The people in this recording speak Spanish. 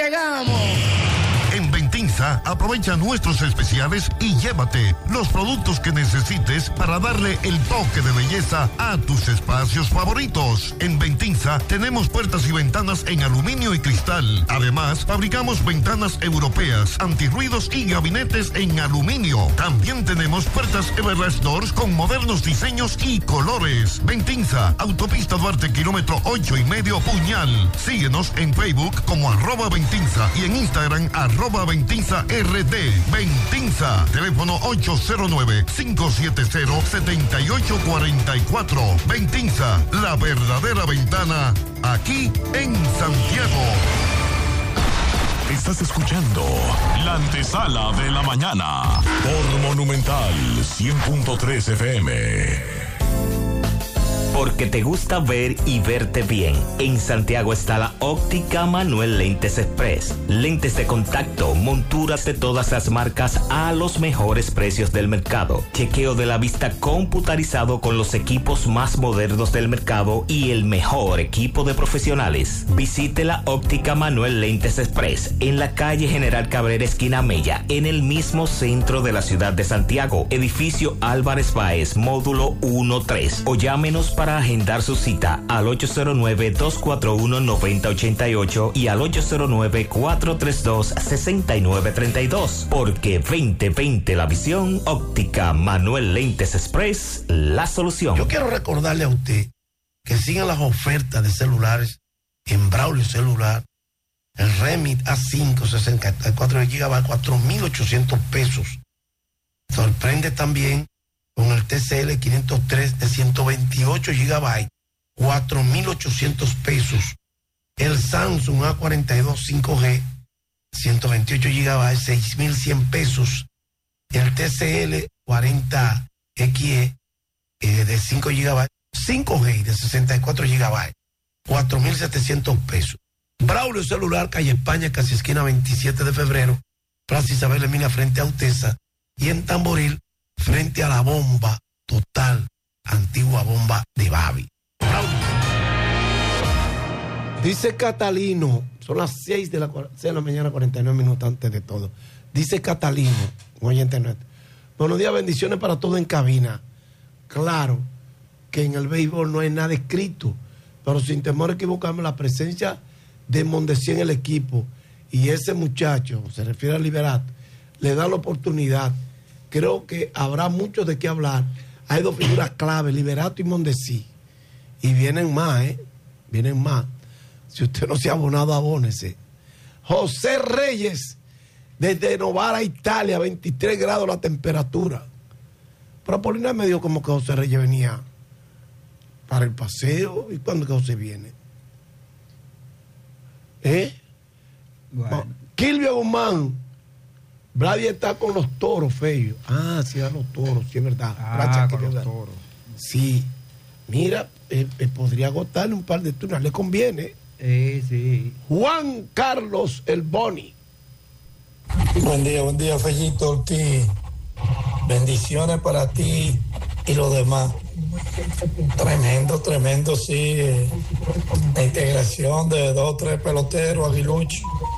bregamos. En Ventinza, aprovecha nuestros especiales y llévate los productos que necesites para darle el toque de belleza a tus espacios favoritos. En Ventinza tenemos puertas y ventanas en aluminio y cristal. Además, fabricamos ventanas europeas, antirruidos y gabinetes en aluminio. También tenemos puertas Everlast Doors con modernos diseños y colores. Ventinza, Autopista Duarte, kilómetro 8,5 Puñal. Síguenos en Facebook como @Ventinza y en Instagram @Ventinza RD. Ventinza, teléfono 809-570-7844. Ventinza, la verdadera ventana, aquí en Santiago. Estás escuchando la antesala de la mañana por Monumental 100.3 FM. Porque te gusta ver y verte bien. En Santiago está la Óptica Manuel Lentes Express. Lentes de contacto, monturas de todas las marcas a los mejores precios del mercado. Chequeo de la vista computarizado con los equipos más modernos del mercado y el mejor equipo de profesionales. Visite la Óptica Manuel Lentes Express en la calle General Cabrera, esquina Mella, en el mismo centro de la ciudad de Santiago. Edificio Álvarez Báez, módulo 1-3. O llámenos para agendar su cita al 809-241-9088 y al 809-432-6932. Porque 2020 la visión, Óptica Manuel Lentes Express, la solución. Yo quiero recordarle a usted que sigan las ofertas de celulares en Braulio Celular. El Remit A5 64 GB, 4,800 pesos. Sorprende también con el TCL 503 de 128 GB, 4,800 pesos. El Samsung A42 5G, 128 GB, 6,100 pesos. El TCL 40XE de 5 GB, 5G de 64 GB, 4,700 pesos. Braulio Celular, calle España, casi esquina 27 de febrero, Plaza Isabel Emina frente a Utesa, y en Tamboril, frente a la bomba total, antigua bomba de Babi. Dice Catalino, son las 6 de la mañana, 49 minutos antes de todo. Dice Catalino, un oyente nuestro: buenos días, bendiciones para todo en cabina. Claro que en el béisbol no hay nada escrito, pero sin temor a equivocarme, la presencia de Mondesi en el equipo y ese muchacho, se refiere a Liberato, le da la oportunidad. Creo que habrá mucho de qué hablar. Hay dos figuras clave, Liberato y Mondesi. Y vienen más, vienen más. Si usted no se ha abonado, abónese. José Reyes, desde Novara, Italia, 23 grados la temperatura. Pero Apolinar me dijo como que José Reyes venía para el paseo. ¿Y cuándo que José viene? Bueno. Kilvio Guzmán, Brady está con los toros, Feyo. Ah, sí, a los toros, sí es verdad. Con los toros. Sí, mira, podría agotarle un par de turnos, le conviene. Sí. Juan Carlos El Boni. Buen día, Fellito Ortiz. Bendiciones para ti y los demás. Tremendo, sí. La integración de 2 o 3 peloteros, aguiluchos.